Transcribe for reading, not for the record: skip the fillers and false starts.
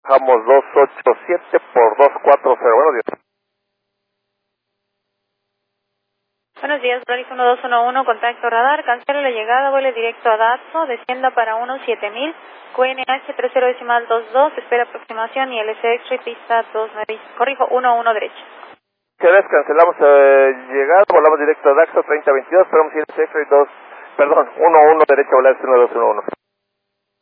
Bajamos 287 por 240. Buenos días. Buenos días, Volaris 1211, contacto radar, cancele la llegada, vuele directo a Datso, descienda para 17000, QNH 30.22, espera aproximación y LC X-Ray pista 29, corrijo, 11 derecha. ¿Qué cancelamos llegada, volamos directo a Daxo 3022, esperamos ir X-Ray 11 derecha, volar 1211.